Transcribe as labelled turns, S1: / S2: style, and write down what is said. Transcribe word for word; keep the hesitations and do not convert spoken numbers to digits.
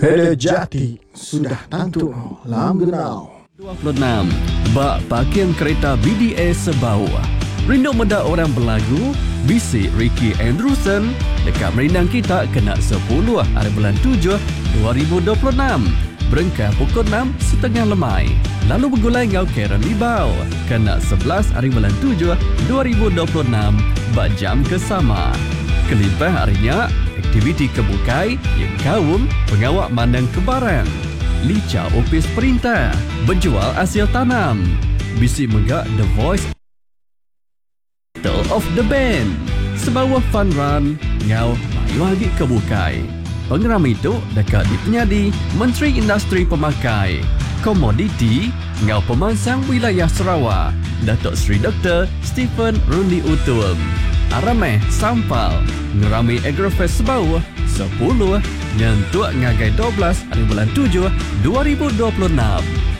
S1: Hele Jati sudah tentu langgenau.
S2: dua puluh enam. Bak Parkiran Kereta B D A Sebau. Rindu meda orang berlagu, bisik Ricky Andrewson dekat merindang kita kena sepuluh hari bulan tujuh dua ribu dua puluh enam. Berengkah pukul enam setengah lemai. Lalu bergulai ngau Karen Libau kena sebelas hari bulan tujuh dua ribu dua puluh enam bak jam kesama. Kelimpah harinya aktiviti kebukai yang kaum pengawak mandang kebaran. Lica opis perintah, berjual hasil tanam. Bisik megak The Voice of the Band. Sebuah fun run ngau mayu lagi kebukai. Pengeram itu dekat di penyadi Menteri Industri Pemakai, Komoditi ngau pemansang wilayah Sarawak, Datuk Seri Doktor Stephen Rundi Utum. Arameh Sampal ngerami Agrofest Sebau sepuluh nyentuk ngagai dua belas hari bulan tujuh dua ribu dua puluh enam.